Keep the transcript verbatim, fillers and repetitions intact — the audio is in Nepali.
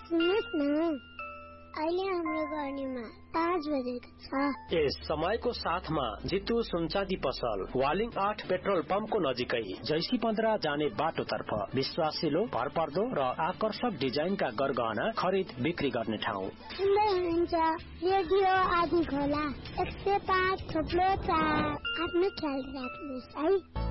सुन्नुहोस् न, अहिले हाम्रो गर्नेमा पाँच बजेको छ। यस समयको साथमा जितु सुनचाँदी पसल वालिङ आठ पेट्रोल पम्पको नजिकै जैसी पन्ध्र जाने बाटोतर्फ विश्वासिलो, भरपर्दो र आकर्षक डिजाइनका गरगहना खरिद बिक्री गर्ने ठाउँ। सुन्दै हुनुहुन्छ रेडियो आदि खोला एक सय पाँच थोप्लो चार। आफ्नो ख्याल राख्नुहोस् है।